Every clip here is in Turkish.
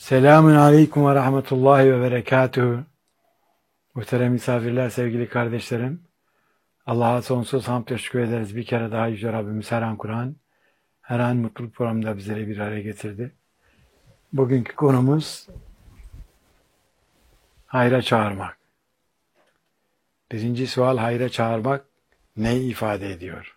Selamun aleyküm ve rahmetullahi ve berekatuhu. Muhterem misafirler, sevgili kardeşlerim. Allah'a sonsuz hamd ve şükür ederiz. Bir kere daha Yüce Rabbimiz her an Kur'an, her an mutluluk programında bizleri bir araya getirdi. Bugünkü konumuz hayra çağırmak. Birinci sual, hayra çağırmak neyi ifade ediyor?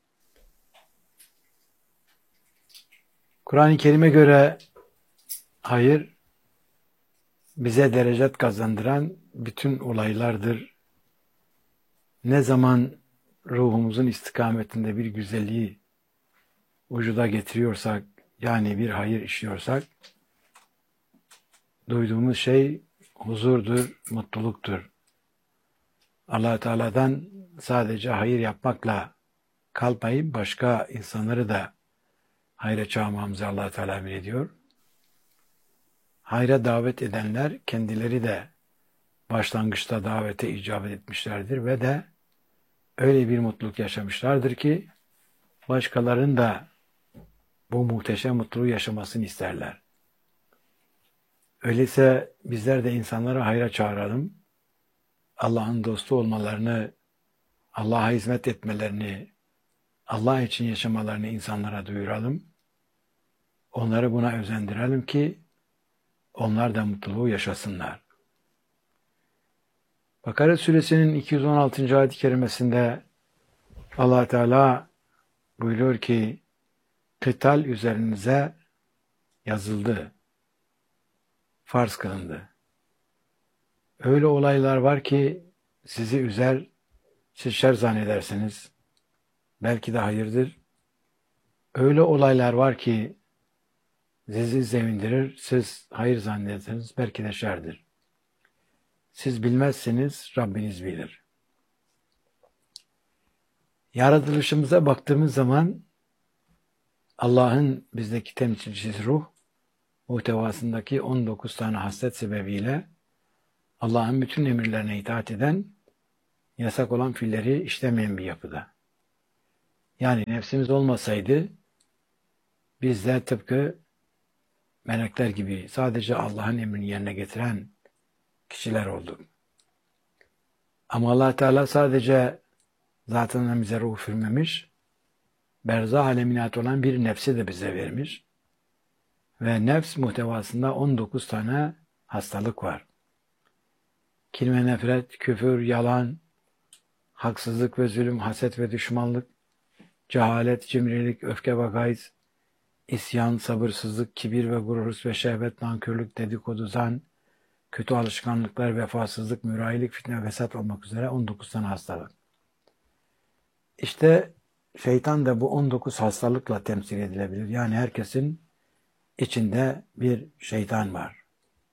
Kur'an-ı Kerim'e göre hayır, bize derecet kazandıran bütün olaylardır. Ne zaman ruhumuzun istikametinde bir güzelliği vücuda getiriyorsak, yani bir hayır işliyorsak, duyduğumuz şey huzurdur, mutluluktur. Allah Teala'dan sadece hayır yapmakla kalmayıp başka insanları da hayra çağırmamızı Allah Teala emrediyor. Hayra davet edenler kendileri de başlangıçta davete icabet etmişlerdir ve de öyle bir mutluluk yaşamışlardır ki başkalarının da bu muhteşem mutluluğu yaşamasını isterler. Öyleyse bizler de insanları hayra çağıralım. Allah'ın dostu olmalarını, Allah'a hizmet etmelerini, Allah için yaşamalarını insanlara duyuralım. Onları buna özendirelim ki onlar da mutluluğu yaşasınlar. Bakara suresinin 216. ayet-i kerimesinde Allah Teala buyuruyor ki kıtal üzerinize yazıldı, farz kılındı. Öyle olaylar var ki sizi üzer, siz şer zannedersiniz. Belki de hayırdır. Öyle olaylar var ki sizi sevindirir, siz hayır zannedersiniz. Belki de şerdir. Siz bilmezsiniz, Rabbiniz bilir. Yaratılışımıza baktığımız zaman Allah'ın bizdeki temsilcisi ruh, muhtevasındaki 19 tane haslet sebebiyle Allah'ın bütün emirlerine itaat eden, yasak olan fiilleri işlemeyen bir yapıda. Yani nefsimiz olmasaydı biz de tıpkı melekler gibi sadece Allah'ın emrini yerine getiren kişiler olduk. Ama Allah Teala sadece zatından bize ruh üfürmemiş, berzah alemine ait olan bir nefsi de bize vermiş. Ve nefs muhtevasında 19 tane hastalık var. Kin ve nefret, küfür, yalan, haksızlık ve zulüm, haset ve düşmanlık, cehalet, cimrilik, öfke ve gayz, isyan, sabırsızlık, kibir ve gurur, hırs ve şehvet, nankörlük, dedikodu, zan, kötü alışkanlıklar, vefasızlık, mürahilik, fitne ve fesat olmak üzere 19 tane hastalık. İşte şeytan da bu 19 hastalıkla temsil edilebilir. Yani herkesin içinde bir şeytan var.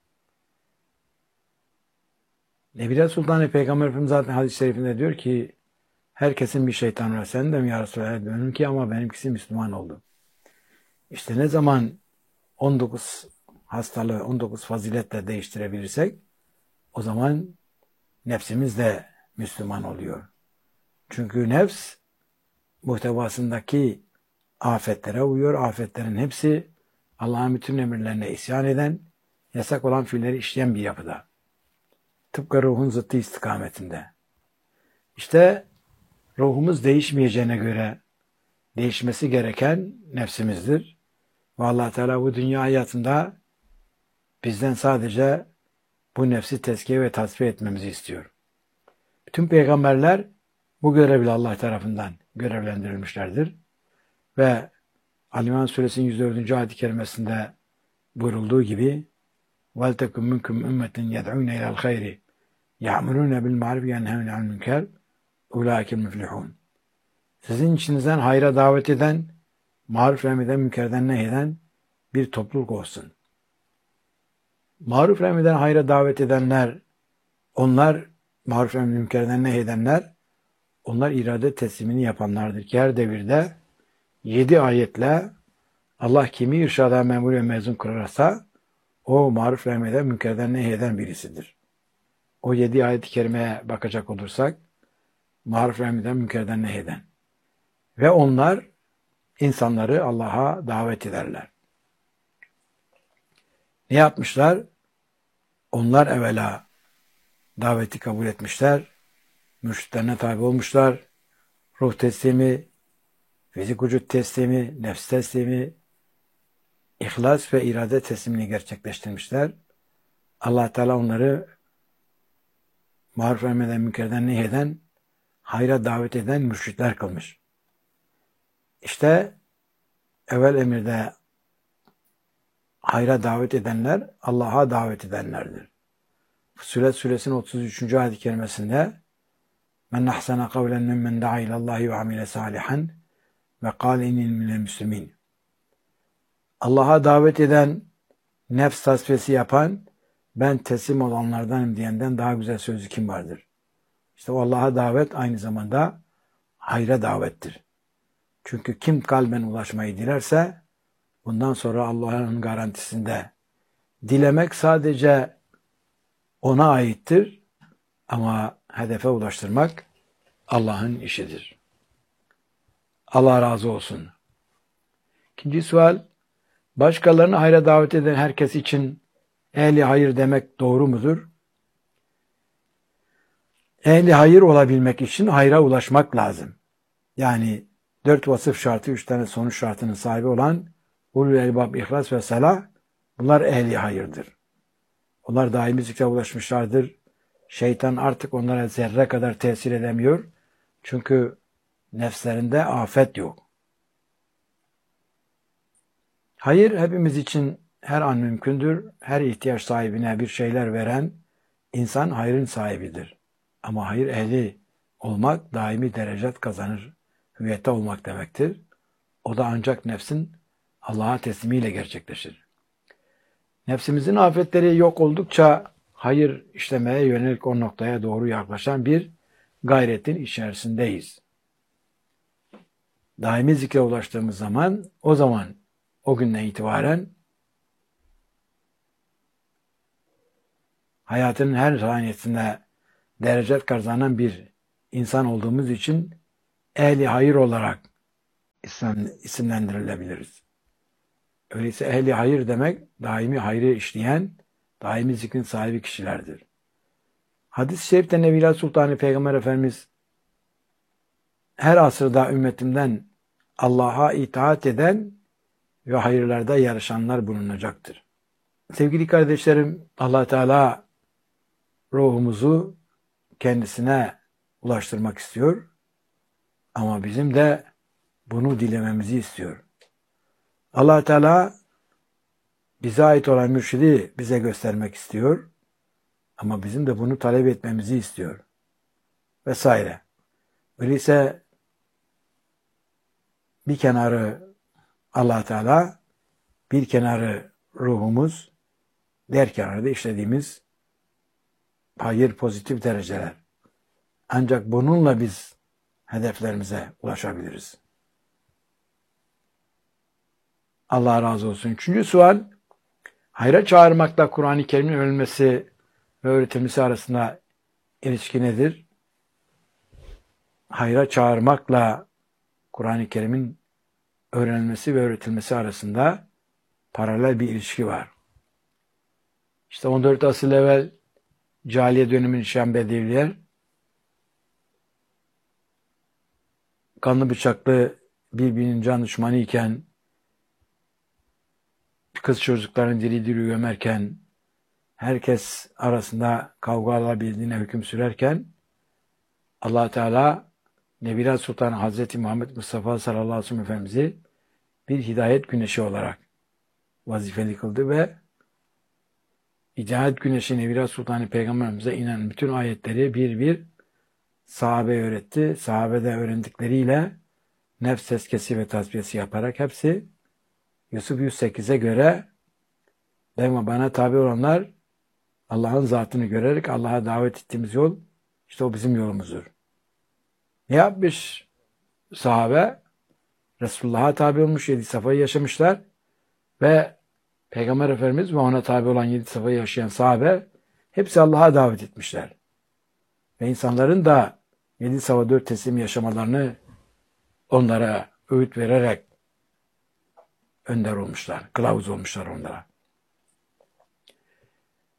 Nebile Sultan Peygamber Efendimiz zaten hadis-i şerifinde diyor ki herkesin bir şeytanı var. Sen de mi ya Resulallah? Benimki ama benimkisi Müslüman oldu. İşte ne zaman 19 hastalığı, 19 faziletle değiştirebilirsek o zaman nefsimiz de Müslüman oluyor. Çünkü nefs muhtevasındaki afetlere uyuyor. Afetlerin hepsi Allah'ın bütün emirlerine isyan eden, yasak olan fiilleri işleyen bir yapıda. Tıpkı ruhun zıttı istikametinde. İşte ruhumuz değişmeyeceğine göre değişmesi gereken nefsimizdir. Ve Allah Teala bu dünya hayatında bizden sadece bu nefsi tezkiye ve tasfiye etmemizi istiyor. Bütün peygamberler bu görevle Allah tarafından görevlendirilmişlerdir. Ve Ali-İmran Suresinin 104. ayet-i kerimesinde buyurulduğu gibi وَلْتَكُمْ مِنْكُمْ اُمَّةٍ يَدْعُونَ اِلَى الْخَيْرِ يَعْمُرُونَ بِالْمَعْرُفِ يَنْهَوْنَ عَنِ الْمُنكَرِ اُولَٰئِكَ الْمُفْلِحُونَ. Sizin içinizden hayra davet eden, maruf emreden, münkerden nehyeden bir topluluk olsun. Maruf emreden, hayra davet edenler, onlar maruf emreden, münkerden nehyedenler, onlar irade teslimini yapanlardır ki her devirde 7 ayetle Allah kimi irşada memur ve mezun kılarsa o maruf emreden, münkerden nehyeden birisidir. O 7 ayet-i kerimeye bakacak olursak maruf emreden, münkerden nehyeden. Ve onlar insanları Allah'a davet ederler. Ne yapmışlar? Onlar evvela daveti kabul etmişler. Mürşitlerine tabi olmuşlar. Ruh teslimi, fizik vücut teslimi, nefs teslimi, ihlas ve irade teslimini gerçekleştirmişler. Allah Teala onları maruf emreden, münkerden nehyeden, hayra davet eden mürşitler kılmış. İşte evvel emirde hayra davet edenler Allah'a davet edenlerdir. Fussilet suresinin 33. ayet-i kerimesinde men ahsana kavlen mimmen da'a ilallahi ve amile salihan ve kâle innil minel müslimin. Allah'a davet eden, nefs tasfiyesi yapan, ben teslim olanlardanım diyenden daha güzel sözü kim vardır? İşte o Allah'a davet aynı zamanda hayra davettir. Çünkü kim kalben ulaşmayı dilerse bundan sonra Allah'ın garantisinde dilemek sadece ona aittir ama hedefe ulaştırmak Allah'ın işidir. Allah razı olsun. İkinci sual, başkalarını hayra davet eden herkes için ehli hayır demek doğru mudur? Ehli hayır olabilmek için hayra ulaşmak lazım. Yani 4 vasıf şartı, 3 tane sonuç şartının sahibi olan ulul elbab, ihlas ve salah, bunlar ehli hayırdır. Onlar daimi zikre ulaşmışlardır. Şeytan artık onlara zerre kadar tesir edemiyor. Çünkü nefslerinde afet yok. Hayır hepimiz için her an mümkündür. Her ihtiyaç sahibine bir şeyler veren insan hayrın sahibidir. Ama hayır ehli olmak daimi derecat kazanır, hüviyette olmak demektir. O da ancak nefsin Allah'a teslimiyle gerçekleşir. Nefsimizin afetleri yok oldukça hayır işlemeye yönelik o noktaya doğru yaklaşan bir gayretin içerisindeyiz. Daimi zikre ulaştığımız zaman, o günden itibaren hayatın her saniyesinde derecet kazanan bir insan olduğumuz için ehli hayır olarak isimlendirilebiliriz. Öyleyse ehli hayır demek daimi hayrı işleyen, daimi zikrin sahibi kişilerdir. Hadis-i şerifte Nebiler Sultanı Peygamber Efendimiz her asırda ümmetimden Allah'a itaat eden ve hayırlarda yarışanlar bulunacaktır. Sevgili kardeşlerim, Allah Teala ruhumuzu kendisine ulaştırmak istiyor ama bizim de bunu dilememizi istiyor. Allah Teala bize ait olan mürşidi bize göstermek istiyor ama bizim de bunu talep etmemizi istiyor vesaire. Öyleyse bir kenarı Allah Teala, bir kenarı ruhumuz, diğer kenarı da işlediğimiz hayır, pozitif dereceler. Ancak bununla biz hedeflerimize ulaşabiliriz. Allah razı olsun. Üçüncü sual, hayra çağırmakla Kur'an-ı Kerim'in öğrenilmesi ve öğretilmesi arasında ilişki nedir? Hayra çağırmakla Kur'an-ı Kerim'in öğrenilmesi ve öğretilmesi arasında paralel bir ilişki var. İşte 14 asıl evvel cahiliye döneminin Şam Bedeviler kanlı bıçaklı birbirinin can düşmanı iken, kız çocukların diri diri gömerken, herkes arasında kavgalar bildiğine hüküm sürerken, Allah Teala Nebiler Sultanı Hazreti Muhammed Mustafa sallallahu aleyhi ve sellem Efendimiz'i bir hidayet güneşi olarak vazifeli kıldı ve hidayet güneşi Nebiler Sultanı Peygamberimize inen bütün ayetleri bir bir sahabe öğretti. Sahabe de öğrendikleriyle nefs tezkiyesi ve tasfiyesi yaparak hepsi Yusuf 108'e göre bana tabi olanlar Allah'ın zatını görerek Allah'a davet ettiğimiz yol işte o bizim yolumuzdur. Ne yapmış sahabe? Resulullah'a tabi olmuş, 7 safhayı yaşamışlar ve Peygamber Efendimiz ve ona tabi olan 7 safhayı yaşayan sahabe hepsi Allah'a davet etmişler. Ve insanların da 7 safha 4 teslim yaşamalarını onlara öğüt vererek önder olmuşlar, kılavuz olmuşlar onlara.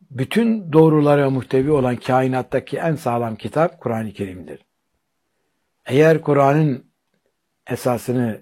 bütün doğrulara muhtevi olan kainattaki en sağlam kitap Kur'an-ı Kerim'dir. Eğer Kur'an'ın esasını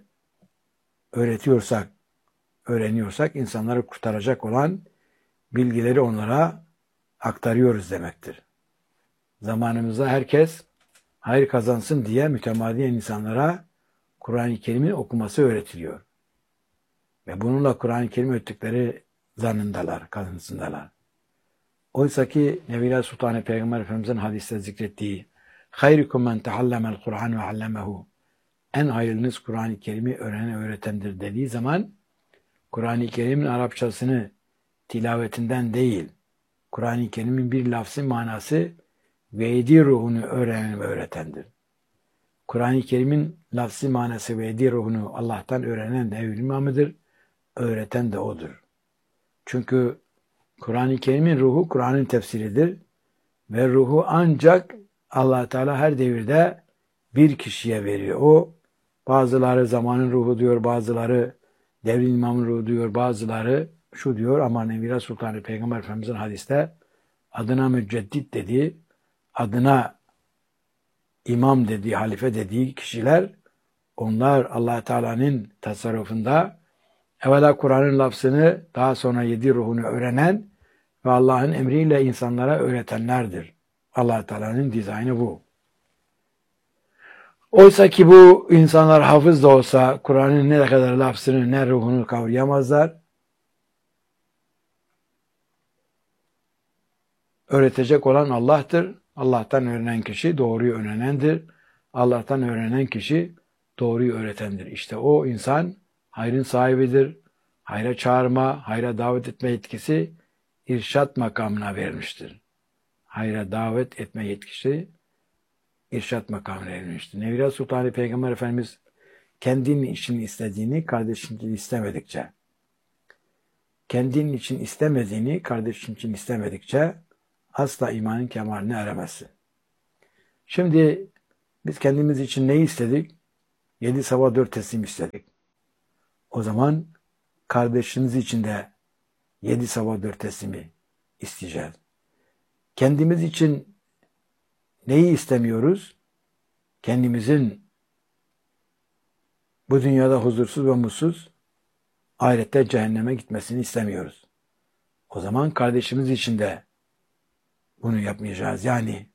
öğreniyorsak insanları kurtaracak olan bilgileri onlara aktarıyoruz demektir. Zamanımızda herkes hayır kazansın diye mütemadiyen insanlara Kur'an-ı Kerim'in okuması öğretiliyor. Ve bununla Kur'an-ı Kerim öğrettikleri zannındalar, kanısındalar. Oysa ki Nebiler Sultanı Peygamber Efendimiz'in hadiste zikrettiği "Hayrukum men teallemel Kur'an ve allemehu" en hayırlınız Kur'an-ı Kerim'i öğretendir dediği zaman Kur'an-ı Kerim'in Arapçasını tilavetinden değil, Kur'an-ı Kerim'in bir lafzı manası ve yedi ruhunu öğrenen ve öğretendir. Kur'an-ı Kerim'in lafzı manası ve yedi ruhunu Allah'tan öğrenen de imamıdır, öğreten de odur. Çünkü Kur'an-ı Kerim'in ruhu Kur'an'ın tefsiridir ve ruhu ancak Allah Teala her devirde bir kişiye veriyor. O bazıları zamanın ruhu diyor, bazıları devrin imamın ruhu diyor, bazıları şu diyor ama Nebiler Sultanı Peygamber Efendimiz'in hadiste adına müceddit dediği, adına imam dediği, halife dediği kişiler onlar Allah Teala'nın tasarrufunda evvela Kur'an'ın lafzını daha sonra yedi ruhunu öğrenen ve Allah'ın emriyle insanlara öğretenlerdir. Allah Teala'nın dizaynı bu. Oysa ki bu insanlar hafız da olsa Kur'an'ın ne kadar lafzını ne ruhunu kavrayamazlar. Öğretecek olan Allah'tır. Allah'tan öğrenen kişi doğruyu öğrenendir. Allah'tan öğrenen kişi doğruyu öğretendir. İşte o insan hayrın sahibidir. Hayra çağırma, hayra davet etme yetkisi irşat makamına verilmiştir. Hayra davet etme yetkisi irşat makamına verilmiştir. Nebiler Sultanı Peygamber Efendimiz kendinin için istediğini kardeşin için istemedikçe, kendinin için istemediğini kardeşin için istemedikçe asla imanın kemaline eremezsin. Şimdi biz kendimiz için neyi istedik? 7 sabah 4 teslim istedik. O zaman kardeşiniz için de 7 sabah 4 teslimi isteyeceğiz. Kendimiz için neyi istemiyoruz? Kendimizin bu dünyada huzursuz ve mutsuz, ahirette cehenneme gitmesini istemiyoruz. O zaman kardeşimiz için de bunu yapmayacağız. Yani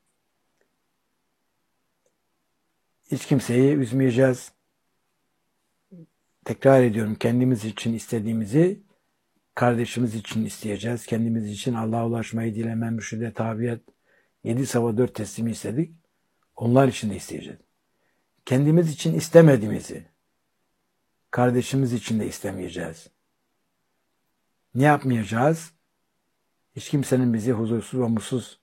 hiç kimseyi üzmeyeceğiz. Tekrar ediyorum, kendimiz için istediğimizi kardeşimiz için isteyeceğiz. Kendimiz için Allah'a ulaşmayı dileme, mürşide tabiyet, 7 sabah 4 teslimi istedik. Onlar için de isteyeceğiz. Kendimiz için istemediğimizi kardeşimiz için de istemeyeceğiz. Ne yapmayacağız? Hiç kimsenin bizi huzursuz ve mutsuz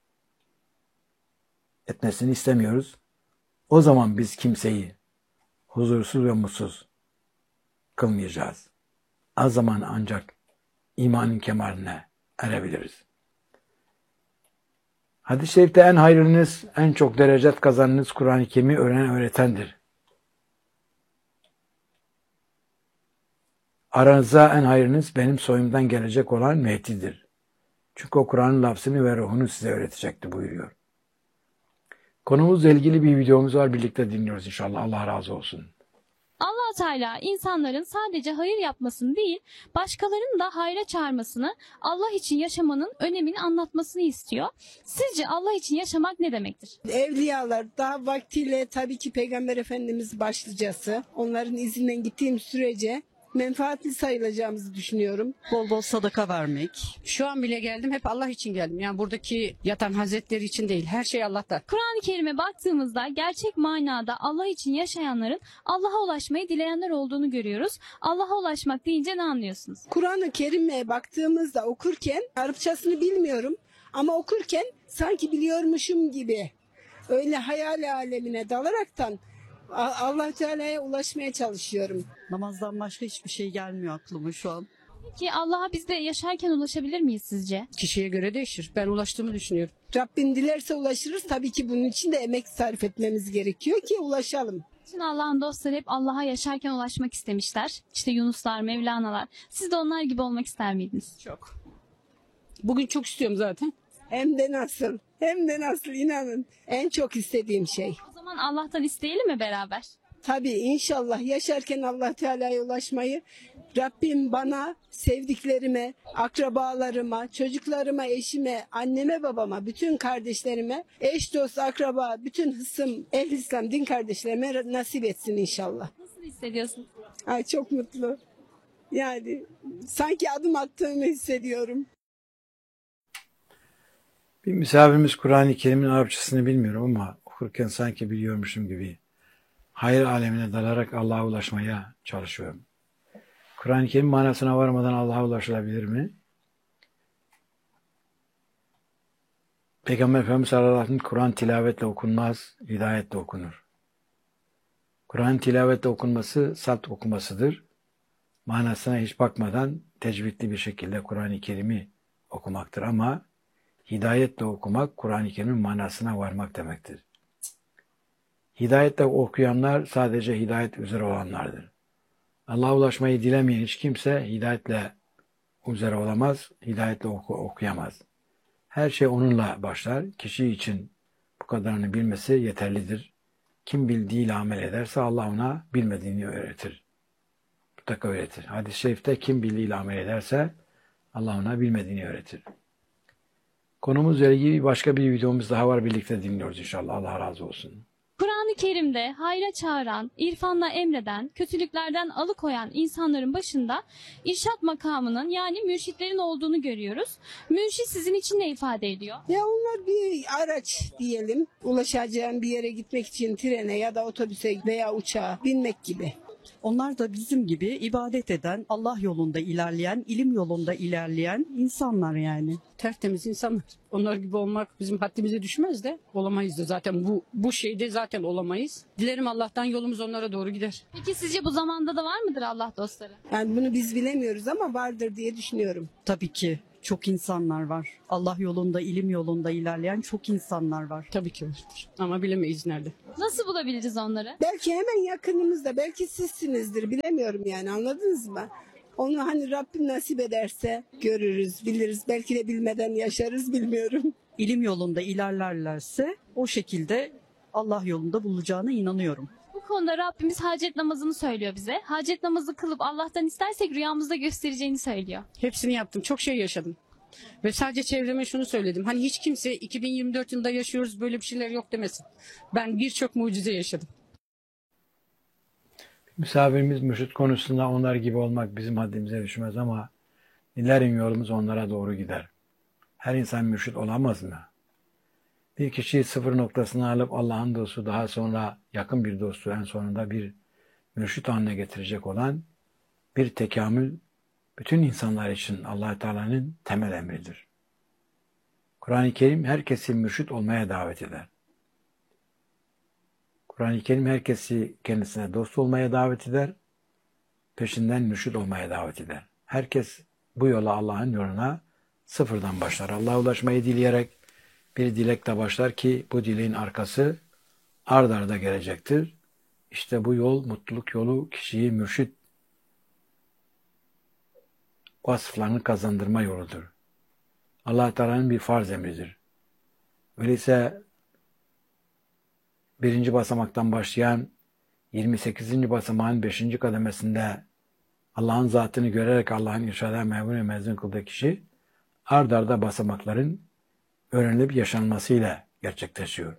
etmesini istemiyoruz. O zaman biz kimseyi huzursuz ve mutsuz kılmayacağız. O zaman ancak imanın kemaline erebiliriz. Hadis-i şerifte en hayırlınız, en çok derecet kazanınız Kur'an-ı Kerim'i öğrenen öğretendir. Aranızda en hayırlınız benim soyumdan gelecek olan Mehdi'dir. Çünkü o Kur'an'ın lafzını ve ruhunu size öğretecekti buyuruyor. Konumuzla ilgili bir videomuz var. Birlikte dinliyoruz inşallah. Allah razı olsun. Allah Teala insanların sadece hayır yapmasını değil, başkalarının da hayra çağırmasını, Allah için yaşamanın önemini anlatmasını istiyor. Sizce Allah için yaşamak ne demektir? Evliyalar daha vaktiyle tabii ki Peygamber Efendimiz başlıcası. Onların izinden gittiğim sürece menfaatli sayılacağımızı düşünüyorum. Bol bol sadaka vermek. Şu an bile geldim, hep Allah için geldim. Yani buradaki yatan hazretleri için değil, her şey Allah'tan. Kur'an-ı Kerim'e baktığımızda gerçek manada Allah için yaşayanların Allah'a ulaşmayı dileyenler olduğunu görüyoruz. Allah'a ulaşmak deyince ne anlıyorsunuz? Kur'an-ı Kerim'e baktığımızda okurken Arapçasını bilmiyorum ama okurken sanki biliyormuşum gibi öyle hayal alemine dalaraktan Allah Teala'ya ulaşmaya çalışıyorum. Namazdan başka hiçbir şey gelmiyor aklıma şu an. Peki Allah'a biz de yaşarken ulaşabilir miyiz sizce? Kişiye göre değişir. Ben ulaştığımı düşünüyorum. Rabbim dilerse ulaşırız. Tabii ki bunun için de emek sarf etmemiz gerekiyor ki ulaşalım. Bütün Allah'ın dostları hep Allah'a yaşarken ulaşmak istemişler. İşte Yunuslar, Mevlana'lar. Siz de onlar gibi olmak ister miydiniz? Çok. Bugün çok istiyorum zaten. Hem de nasıl, hem de nasıl inanın. En çok istediğim şey. O zaman Allah'tan isteyelim mi beraber? Tabii inşallah yaşarken Allah Teala'ya ulaşmayı Rabbim bana, sevdiklerime, akrabalarıma, çocuklarıma, eşime, anneme, babama, bütün kardeşlerime, eş, dost, akraba, bütün hısım, ehl-i İslam, din kardeşlerime nasip etsin inşallah. Nasıl hissediyorsun? Ay çok mutlu. Yani sanki adım attığımı hissediyorum. Bir misafirimiz Kur'an-ı Kerim'in Arapçasını bilmiyorum ama okurken sanki biliyormuşum gibi hayır alemine dalarak Allah'a ulaşmaya çalışıyorum. Kur'an-ı Kerim manasına varmadan Allah'a ulaşılabilir mi? Peygamber Efendimiz sallallahu aleyhi ve sellem Kur'an tilavetle okunmaz, hidayetle okunur. Kur'an tilavetle okunması salt okumasıdır. Manasına hiç bakmadan tecvidli bir şekilde Kur'an-ı Kerim'i okumaktır ama hidayetle okumak Kur'an-ı Kerim'in manasına varmak demektir. Hidayetle okuyanlar sadece hidayet üzere olanlardır. Allah'a ulaşmayı dilemeyen hiç kimse hidayetle üzere olamaz, hidayetle okuyamaz. Her şey onunla başlar. Kişi için bu kadarını bilmesi yeterlidir. Kim bildiğiyle amel ederse Allah ona bilmediğini öğretir. Mutlaka öğretir. Hadis-i şerifte kim bildiğiyle amel ederse Allah ona bilmediğini öğretir. Konumuzla ilgili başka bir videomuz daha var. Birlikte dinliyoruz inşallah. Allah razı olsun. Kur'an-ı Kerim'de hayra çağıran, irfanla emreden, kötülüklerden alıkoyan insanların başında irşat makamının yani mürşitlerin olduğunu görüyoruz. Mürşit sizin için ne ifade ediyor? Ya onlar bir araç diyelim. Ulaşacağın bir yere gitmek için trene ya da otobüse veya uçağa binmek gibi. Onlar da bizim gibi ibadet eden, Allah yolunda ilerleyen, ilim yolunda ilerleyen insanlar yani. Tertemiz insanlar. Onlar gibi olmak bizim haddimize düşmez de olamayız da zaten bu şeyde zaten olamayız. Dilerim Allah'tan yolumuz onlara doğru gider. Peki sizce bu zamanda da var mıdır Allah dostları? Yani bunu biz bilemiyoruz ama vardır diye düşünüyorum. Tabii ki çok insanlar var. Allah yolunda, ilim yolunda ilerleyen çok insanlar var. Tabii ki vardır. Ama bilemeyiz nerede. Nasıl bulabiliriz onları? Belki hemen yakınımızda, belki sizsinizdir bilemiyorum yani anladınız mı? Onu hani Rabbim nasip ederse görürüz, biliriz. Belki de bilmeden yaşarız bilmiyorum. İlim yolunda ilerlerlerse o şekilde Allah yolunda bulacağına inanıyorum. Bu konuda Rabbimiz hacet namazını söylüyor bize. Hacet namazı kılıp Allah'tan istersek rüyamızda göstereceğini söylüyor. Hepsini yaptım. Çok şey yaşadım. Ve sadece çevreme şunu söyledim. Hani hiç kimse 2024 yılında yaşıyoruz böyle bir şeyler yok demesin. Ben birçok mucize yaşadım. Misafirimiz mürşit konusunda onlar gibi olmak bizim haddimize düşmez ama dilerim yolumuz onlara doğru gider. Her insan mürşit olamaz mı? Bir kişiyi sıfır noktasına alıp Allah'ın dostu daha sonra yakın bir dostu en sonunda bir mürşit haline getirecek olan bir tekamül bütün insanlar için Allah Teala'nın temel emridir. Kur'an-ı Kerim herkesi mürşit olmaya davet eder. Kur'an-ı Kerim herkesi kendisine dost olmaya davet eder, peşinden mürşit olmaya davet eder. Herkes bu yola Allah'ın yoluna sıfırdan başlar. Allah'a ulaşmayı dileyerek bir dilekle başlar ki bu dileğin arkası ard arda gelecektir. İşte bu yol, mutluluk yolu kişiyi mürşit vasıflarını kazandırma yoludur. Allah Teala'nın bir farz emridir. Öyleyse birinci basamaktan başlayan 28. basamağın 5. kademesinde Allah'ın zatını görerek Allah'ın irşadına memur ve mezun kıldığı kişi ard arda basamakların öğrenilip yaşanmasıyla gerçekleşiyor.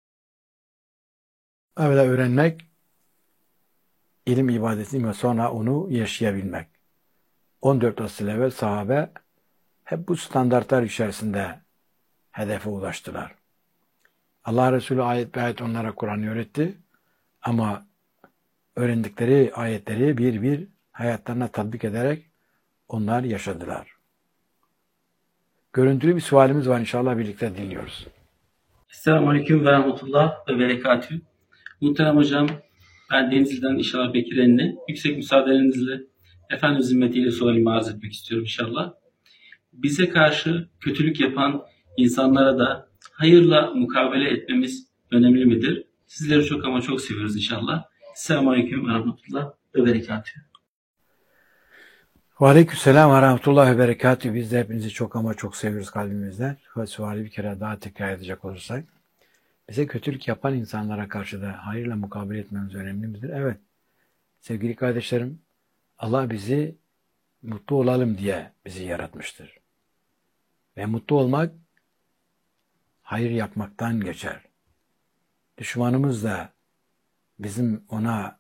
Evvela öğrenmek, ilim ibadeti ve sonra onu yaşayabilmek. 14 asıl evvel sahabe hep bu standartlar içerisinde hedefe ulaştılar. Allah Resulü ayet be ayet onlara Kur'an'ı öğretti ama öğrendikleri ayetleri bir bir hayatlarına tatbik ederek onlar yaşadılar. Görüntülü bir sualimiz var inşallah birlikte dinliyoruz. Selamünaleyküm ve rahmetullah ve berekatühü. Muhterem hocam, ben Denizli'den inşallah Bekir Enli. Yüksek müsaadenizle Efendimiz himmetiyle sualimi arz etmek istiyorum inşallah. Bize karşı kötülük yapan insanlara da hayırla mukabele etmemiz önemli midir? Sizleri çok ama çok seviyoruz inşallah. Selamünaleyküm ve rahmetullah ve berekatühü. Aleykümselam ve rahmetullahi ve berekatühü. Biz de hepinizi çok ama çok seviyoruz kalbimizden. Ve suali bir kere daha tekrar edecek olursak. Bize kötülük yapan insanlara karşı da hayırla mukabele etmemiz önemli midir? Evet. Sevgili kardeşlerim, Allah bizi mutlu olalım diye bizi yaratmıştır. Ve mutlu olmak hayır yapmaktan geçer. Düşmanımız da bizim ona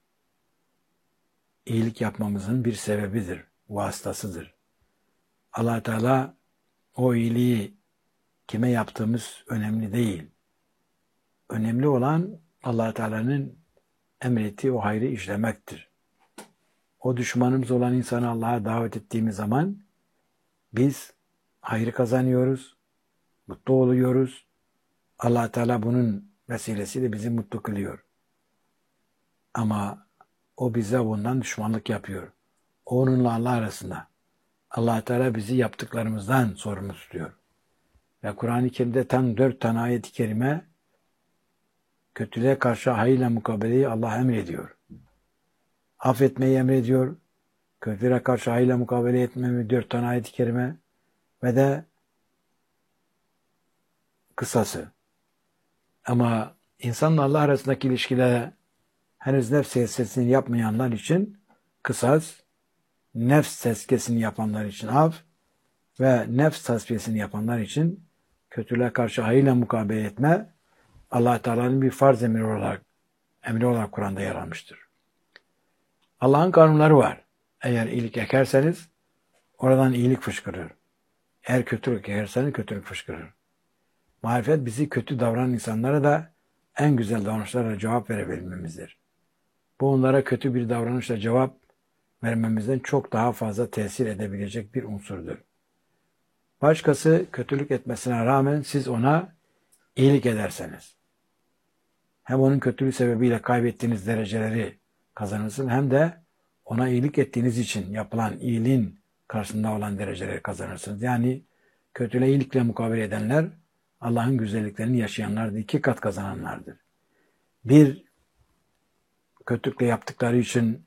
iyilik yapmamızın bir sebebidir, vasıtasıdır. Allah Teala o iyiliği kime yaptığımız önemli değil. Önemli olan Allah Teala'nın emrettiği o hayrı işlemektir. O düşmanımız olan insanı Allah'a davet ettiğimiz zaman biz hayrı kazanıyoruz, mutlu oluyoruz. Allah Teala bunun vesilesiyle bizi mutlu kılıyor. Ama o bize bundan düşmanlık yapıyor. Onunla Allah arasında. Allah Teala bizi yaptıklarımızdan sorumlu tutuyor. Ve Kur'an-ı Kerim'de tam 4 tane ayet-i kerime kötülüğe karşı hayırla mukabeleyi Allah emrediyor. Affetmeyi emrediyor. Kötülüğe karşı hayırla mukabele etmeyi 4 tane ayet-i kerime ve de kısası. Ama insanla Allah arasındaki ilişkilere henüz nefs tezkiyesini yapmayanlar için kısas, nefs tezkiyesini yapanlar için af ve nefs tasfiyesini yapanlar için kötülüğe karşı hayırla mukabele etme Allah Teala'nın bir farz emri olarak Kur'an'da yer almıştır. Allah'ın kanunları var. Eğer iyilik ekerseniz oradan iyilik fışkırır. Eğer kötülük ekerseniz kötülük fışkırır. Marifet bizi kötü davranan insanlara da en güzel davranışlarla cevap verebilmemizdir. Bu onlara kötü bir davranışla cevap vermemizden çok daha fazla tesir edebilecek bir unsurdur. Başkası kötülük etmesine rağmen siz ona iyilik ederseniz, hem onun kötülüğü sebebiyle kaybettiğiniz dereceleri kazanırsınız, hem de ona iyilik ettiğiniz için yapılan iyiliğin karşısında olan dereceleri kazanırsınız. Yani kötülüğe iyilikle mukabele edenler, Allah'ın güzelliklerini yaşayanlardır, 2 kat kazananlardır. Bir, kötülükle yaptıkları için